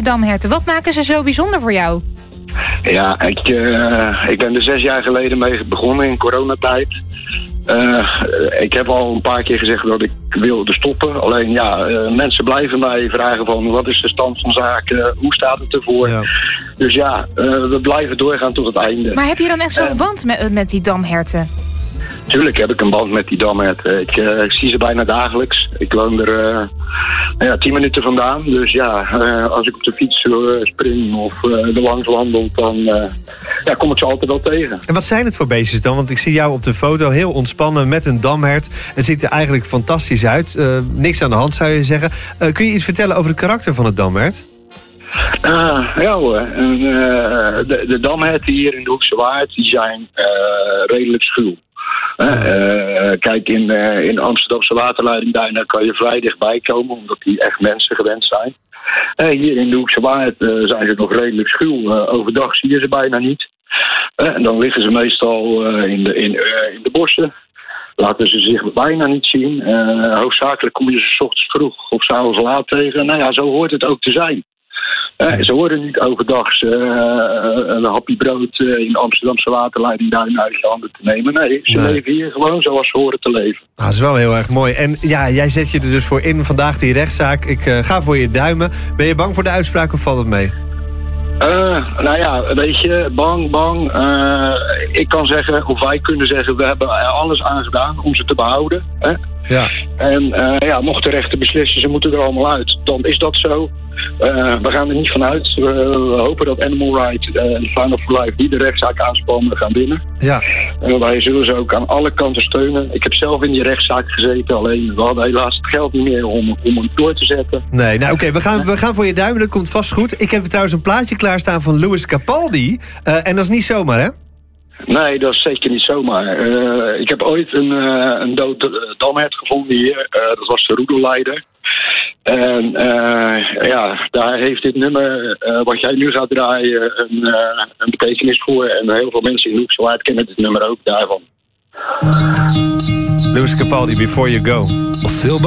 damherten? Wat maken ze zo bijzonder voor jou? Ja, ik ben er 6 jaar geleden mee begonnen in coronatijd. Ik heb al een paar keer gezegd dat ik wilde stoppen. Alleen mensen blijven mij vragen van wat is de stand van zaken? Hoe staat het ervoor? Ja. Dus we blijven doorgaan tot het einde. Maar heb je dan echt zo'n band met die damherten? Tuurlijk heb ik een band met die damherten. Ik zie ze bijna dagelijks. Ik woon er 10 minuten vandaan. Dus als ik op de fiets spring of er langs wandel, dan kom ik ze altijd wel tegen. En wat zijn het voor beestjes dan? Want ik zie jou op de foto heel ontspannen met een damhert. Het ziet er eigenlijk fantastisch uit. Niks aan de hand zou je zeggen. Kun je iets vertellen over het karakter van het damhert? Ja hoor. De damherten hier in de Hoekse Waard die zijn redelijk schuw. Kijk, in de Amsterdamse waterleidingduinen kan je vrij dichtbij komen, omdat die echt mensen gewend zijn. Hier in de Hoekse Waard zijn ze nog redelijk schuw. Overdag zie je ze bijna niet. En dan liggen ze meestal in de bossen. Laten ze zich bijna niet zien. Hoofdzakelijk kom je ze 's ochtends vroeg of 's avonds laat tegen. Nou ja, zo hoort het ook te zijn. Ze worden niet overdag een hapje brood in de Amsterdamse waterleidingduinen uit je handen te nemen. Nee, ze leven hier gewoon zoals ze horen te leven. Dat is wel heel erg mooi. En jij zet je er dus voor in vandaag die rechtszaak. Ik ga voor je duimen. Ben je bang voor de uitspraak of valt het mee? Weet je, bang. Ik kan zeggen, of wij kunnen zeggen, we hebben er alles aan gedaan om ze te behouden. Hè? Ja. En mocht de rechter beslissen, ze moeten er allemaal uit, dan is dat zo. We gaan er niet vanuit. We hopen dat Animal Rights en Final for Life die de rechtszaak aanspannen gaan winnen. Ja. Wij zullen ze ook aan alle kanten steunen. Ik heb zelf in die rechtszaak gezeten, alleen we hadden helaas het geld niet meer om hem door te zetten. Nee, nou oké, we gaan voor je duimen, dat komt vast goed. Ik heb trouwens een plaatje klaarstaan van Lewis Capaldi. En dat is niet zomaar, hè? Nee, dat is zeker niet zomaar. Ik heb ooit een dood damhert gevonden hier. Dat was de roedelleider. En daar heeft dit nummer, wat jij nu gaat draaien, een betekenis voor. En heel veel mensen in de Hoekse Waard kennen dit nummer ook daarvan. Lewis Capaldi, Before You Go.